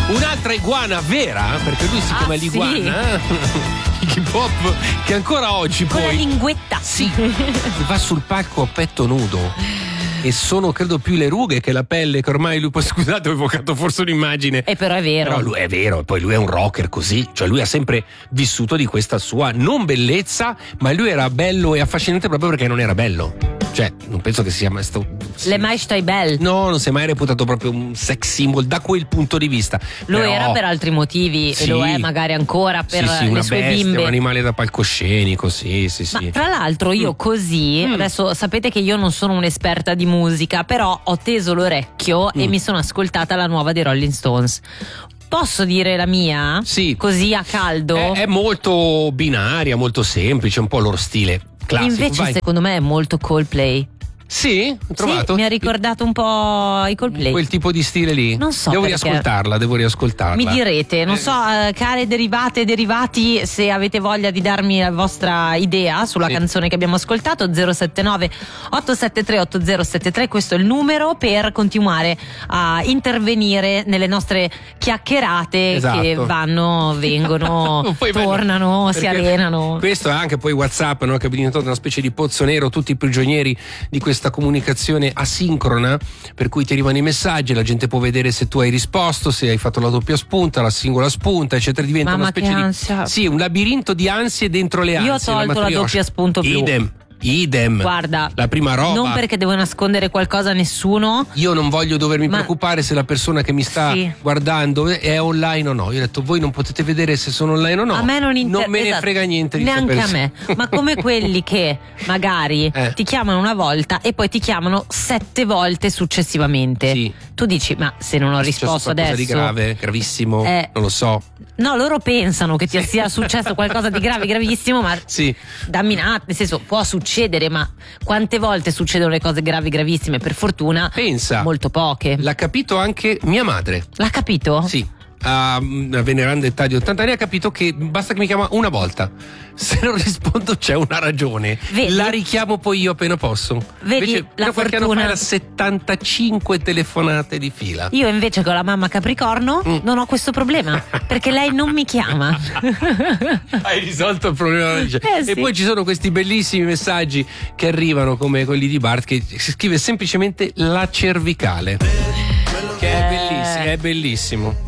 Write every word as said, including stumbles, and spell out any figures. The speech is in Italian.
Un'altra iguana vera, perché lui si chiama Ah, l'iguana, Iggy Pop, che ancora oggi con poi la linguetta. sì, va sul palco a petto nudo. E sono credo più le rughe che la pelle, che ormai lui, poi scusate, ho evocato forse un'immagine. E però è vero. Però lui è vero, poi lui è un rocker così, cioè lui ha sempre vissuto di questa sua non bellezza, ma lui era bello e affascinante proprio perché non era bello. Cioè, non penso che sia mai stato. Le mai stai belle. No, non si è mai reputato proprio un sex symbol da quel punto di vista. Lo Però, era per altri motivi sì, e lo è magari ancora per sì, sì, le una sue bestia, bimbe. un animale da palcoscenico, sì, sì, sì. Ma tra l'altro io Mm. così, Mm. adesso sapete che io non sono un'esperta di musica, però ho teso l'orecchio e Mm. mi sono ascoltata la nuova dei Rolling Stones. Posso dire la mia? Sì. Così a caldo? È, è molto binaria, molto semplice, un po' il loro stile classico. Invece Vai. secondo me è molto Coldplay. Sì, ho trovato. Sì, mi ha ricordato un po' i Coldplay. Quel tipo di stile lì. Non so Devo perché. riascoltarla, devo riascoltarla. Mi direte, non Eh. so, eh, care derivate e derivati, se avete voglia di darmi la vostra idea sulla Sì. canzone che abbiamo ascoltato. Zero sette nove otto sette tre otto zero sette tre, questo è il numero per continuare a intervenire nelle nostre chiacchierate, Esatto. che vanno, vengono, Poi vanno- tornano, si perché arenano. Questo è anche poi WhatsApp, no? Che è diventato una specie di pozzo nero, tutti i prigionieri di questa comunicazione asincrona, per cui ti arrivano i messaggi, la gente può vedere se tu hai risposto, se hai fatto la doppia spunta, la singola spunta, eccetera. Diventa Mamma, una specie che di ansia. sì, un labirinto di ansie dentro le ansie. Io ho tolto la matrioshka. doppia spunto blu. Idem. Idem. Guarda, la prima roba. non perché devo nascondere qualcosa a nessuno. Io non voglio dovermi Ma- preoccupare se la persona che mi sta Sì. guardando è online o no. Io ho detto, voi non potete vedere se sono online o no. A me non interessa. Non me ne frega niente di neanche sapere a me. Ma come quelli che magari Eh. ti chiamano una volta e poi ti chiamano sette volte successivamente. Sì. Tu dici, ma se non ho È successo risposto qualcosa adesso. di grave, gravissimo, Eh. non lo so. No, loro pensano che ti sia successo qualcosa di grave, gravissimo, ma Sì. dammi un attimo, nel senso, può succedere, ma quante volte succedono le cose gravi, gravissime? Per fortuna, Pensa. molto poche. L'ha capito anche mia madre. L'ha capito? Sì. A una veneranda età di ottanta anni ha capito che basta che mi chiama una volta. Se non rispondo c'è una ragione. Vedi? La richiamo poi io appena posso. Vedi Invece, la fino a qualche anno fa fortuna? era settantacinque telefonate di fila. Io invece con la mamma Capricorno Mm. non ho questo problema, perché lei non mi chiama. Hai risolto il problema. Eh, E sì. poi ci sono questi bellissimi messaggi che arrivano, come quelli di Bart, che si scrive semplicemente la cervicale. Che è Eh. bellissimo, è bellissimo.